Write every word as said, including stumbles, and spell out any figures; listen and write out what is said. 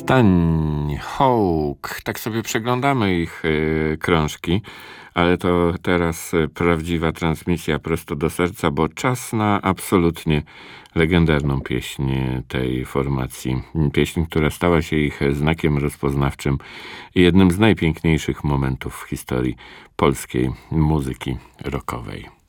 Stań, Hołk. Tak sobie przeglądamy ich y, krążki, ale to teraz y, prawdziwa transmisja prosto do serca, bo czas na absolutnie legendarną pieśń tej formacji. Pieśń, która stała się ich znakiem rozpoznawczym i jednym z najpiękniejszych momentów w historii polskiej muzyki rockowej.